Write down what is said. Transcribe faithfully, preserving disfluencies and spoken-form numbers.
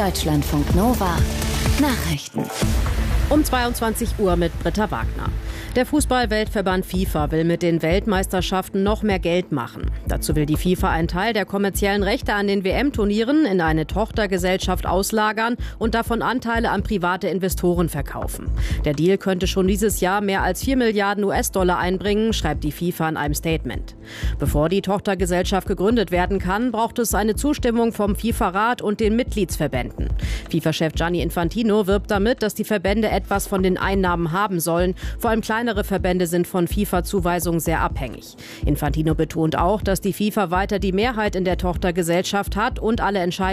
Deutschlandfunk Nova Nachrichten. Um zweiundzwanzig Uhr mit Britta Wagner. Der Fußball-Weltverband FIFA will mit den Weltmeisterschaften noch mehr Geld machen. Dazu will die FIFA einen Teil der kommerziellen Rechte an den W M-Turnieren in eine Tochtergesellschaft auslagern und davon Anteile an private Investoren verkaufen. Der Deal könnte schon dieses Jahr mehr als vier Milliarden U S-Dollar einbringen, schreibt die FIFA in einem Statement. Bevor die Tochtergesellschaft gegründet werden kann, braucht es eine Zustimmung vom FIFA-Rat und den Mitgliedsverbänden. FIFA-Chef Gianni Infantino wirbt damit, dass die Verbände etwas von den Einnahmen haben sollen. Vor allem kleinere Verbände sind von FIFA-Zuweisungen sehr abhängig. Infantino betont auch, dass die FIFA weiter die Mehrheit in der Tochtergesellschaft hat und alle Entscheidungen